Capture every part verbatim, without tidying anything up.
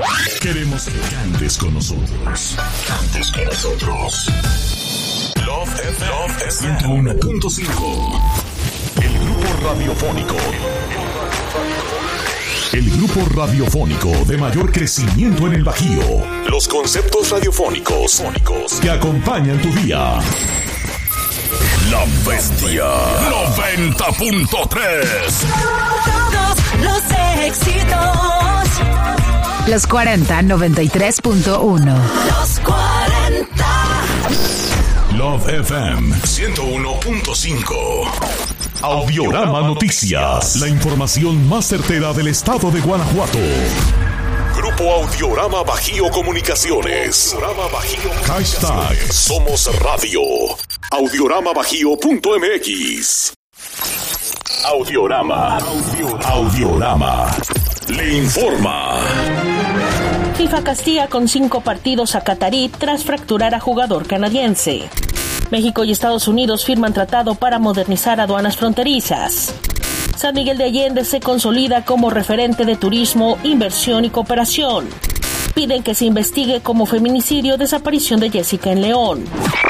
Queremos que cantes con nosotros. Cantes con nosotros. Love F M ciento uno punto cinco. El grupo radiofónico. El grupo radiofónico de mayor crecimiento en el Bajío. Los conceptos radiofónicos que acompañan tu día. La Bestia noventa punto tres. Todos los éxitos. Los cuarenta noventa y tres punto uno. Los cuarenta. Love F M ciento uno punto cinco. Audiorama Noticias. La información más certera del estado de Guanajuato. Grupo Audiorama Bajío Comunicaciones. Audiorama Bajío. Hashtag Somos Radio. audiorama bajío punto m x. Audiorama. Audiorama. Le informa. FIFA castiga con cinco partidos a Catarí tras fracturar a jugador canadiense. México y Estados Unidos firman tratado para modernizar aduanas fronterizas. San Miguel de Allende se consolida como referente de turismo, inversión y cooperación. Piden que se investigue como feminicidio desaparición de Jessica en León.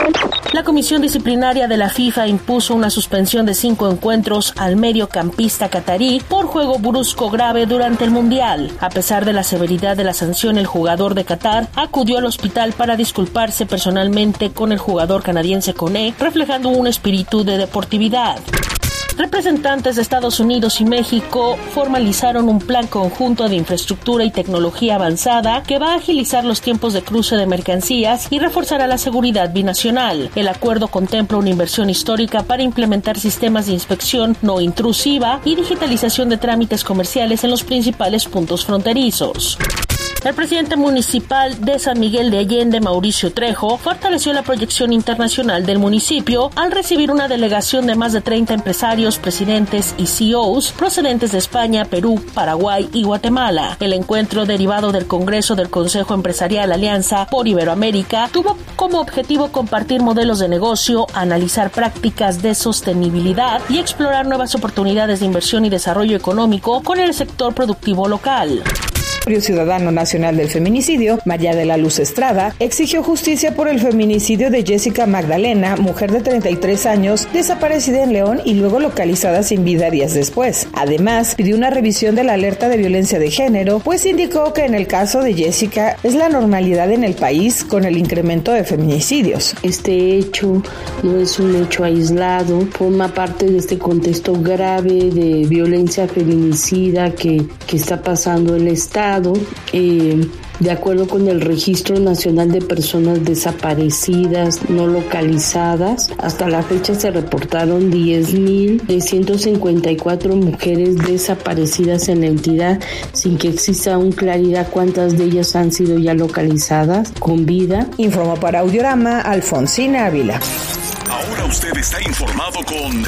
La Comisión Disciplinaria de la FIFA impuso una suspensión de cinco encuentros al mediocampista catarí por juego brusco grave durante el Mundial. A pesar de la severidad de la sanción, el jugador de Qatar acudió al hospital para disculparse personalmente con el jugador canadiense Koné, reflejando un espíritu de deportividad. Representantes de Estados Unidos y México formalizaron un plan conjunto de infraestructura y tecnología avanzada que va a agilizar los tiempos de cruce de mercancías y reforzará la seguridad binacional. El acuerdo contempla una inversión histórica para implementar sistemas de inspección no intrusiva y digitalización de trámites comerciales en los principales puntos fronterizos. El presidente municipal de San Miguel de Allende, Mauricio Trejo, fortaleció la proyección internacional del municipio al recibir una delegación de más de treinta empresarios, presidentes y C E Os procedentes de España, Perú, Paraguay y Guatemala. El encuentro, derivado del Congreso del Consejo Empresarial Alianza por Iberoamérica, tuvo como objetivo compartir modelos de negocio, analizar prácticas de sostenibilidad y explorar nuevas oportunidades de inversión y desarrollo económico con el sector productivo local. El ciudadano nacional del feminicidio, María de la Luz Estrada, exigió justicia por el feminicidio de Jessica Magdalena, mujer de treinta y tres años, desaparecida en León y luego localizada sin vida días después. Además, pidió una revisión de la alerta de violencia de género, pues indicó que en el caso de Jessica es la normalidad en el país con el incremento de feminicidios. Este hecho no es un hecho aislado, forma parte de este contexto grave de violencia feminicida que, que está pasando el Estado. Eh, de acuerdo con el Registro Nacional de Personas Desaparecidas No Localizadas, hasta la fecha se reportaron diez mil trescientas cincuenta y cuatro mujeres desaparecidas en la entidad, sin que exista aún claridad cuántas de ellas han sido ya localizadas con vida. Informó para Audiorama Alfonsina Ávila. Ahora usted está informado con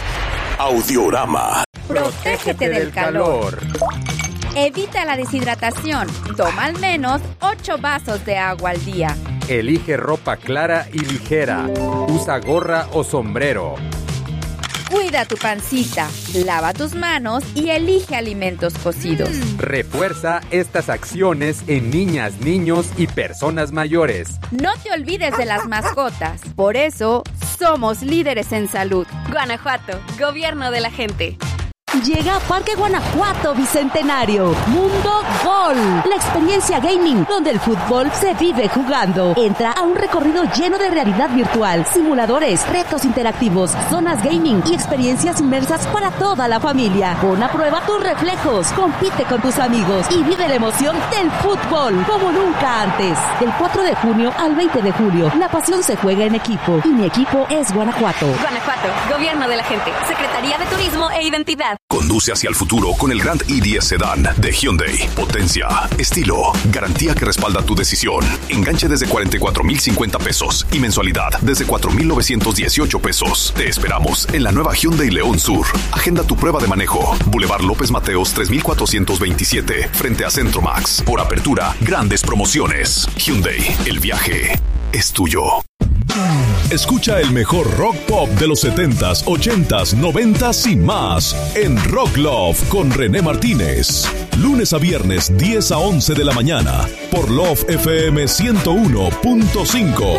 Audiorama. Protégete del calor. Evita la deshidratación. Toma al menos ocho vasos de agua al día. Elige ropa clara y ligera. Usa gorra o sombrero. Cuida tu pancita. Lava tus manos y elige alimentos cocidos. Refuerza estas acciones en niñas, niños y personas mayores. No te olvides de las mascotas. Por eso, somos líderes en salud. Guanajuato, gobierno de la gente. Llega a Parque Guanajuato Bicentenario Mundo Gol, la experiencia gaming donde el fútbol se vive jugando. Entra a un recorrido lleno de realidad virtual, simuladores, retos interactivos, zonas gaming y experiencias inmersas para toda la familia. Pon a prueba tus reflejos, compite con tus amigos y vive la emoción del fútbol como nunca antes. Del cuatro de junio al veinte de julio, la pasión se juega en equipo y mi equipo es Guanajuato. Guanajuato, gobierno de la gente, Secretaría de Turismo e Identidad. Conduce hacia el futuro con el Grand i diez Sedan de Hyundai. Potencia, estilo, garantía que respalda tu decisión. Enganche desde cuarenta y cuatro mil cincuenta pesos y mensualidad desde cuatro mil novecientos dieciocho pesos. Te esperamos en la nueva Hyundai León Sur. Agenda tu prueba de manejo. Boulevard López Mateos tres mil cuatrocientos veintisiete, frente a Centro Max. Por apertura, grandes promociones. Hyundai, el viaje es tuyo. Escucha el mejor rock pop de los setentas, ochentas, noventas y más en Rock Love con René Martínez. Lunes a viernes, diez a once de la mañana, por Love F M ciento uno punto cinco.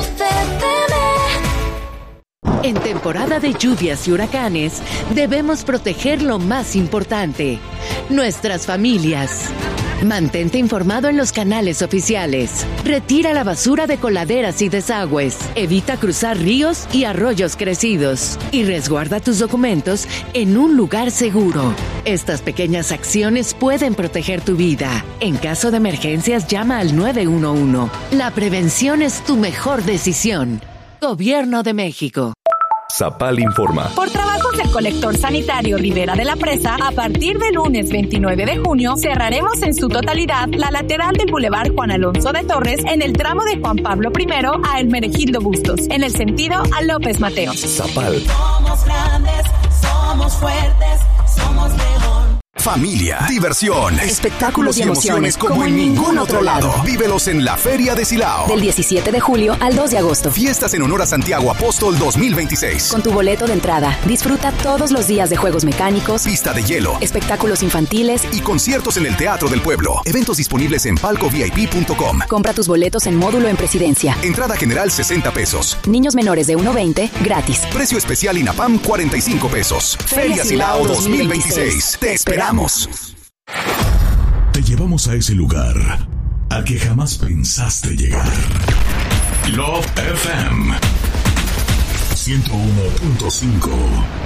En temporada de lluvias y huracanes, debemos proteger lo más importante, nuestras familias. Mantente informado en los canales oficiales. Retira la basura de coladeras y desagües. Evita cruzar ríos y arroyos crecidos. Y resguarda tus documentos en un lugar seguro. Estas pequeñas acciones pueden proteger tu vida. En caso de emergencias, llama al nueve uno uno. La prevención es tu mejor decisión. Gobierno de México. Zapal informa. Por trabajos del colector sanitario Ribera de la Presa, a partir del lunes veintinueve de junio, cerraremos en su totalidad la lateral del Boulevard Juan Alonso de Torres en el tramo de Juan Pablo primero a Hermenegildo Bustos, en el sentido a López Mateos. Zapal. Somos grandes, somos fuertes, somos León. Familia, diversión, espectáculos y emociones como, como en ningún otro lado. Vívelos en la Feria de Silao. Del diecisiete de julio al dos de agosto. Fiestas en honor a Santiago Apóstol dos mil veintiséis. Con tu boleto de entrada, disfruta todos los días de juegos mecánicos, pista de hielo, espectáculos infantiles y conciertos en el Teatro del Pueblo. Eventos disponibles en palco v i p punto com. Compra tus boletos en módulo en Presidencia. Entrada general sesenta pesos. Niños menores de uno a veinte, gratis. Precio especial INAPAM cuarenta y cinco pesos. Feria, Feria Silao dos mil veintiséis. Te esperamos. Te llevamos a ese lugar al que jamás pensaste llegar. Love F M ciento uno punto cinco.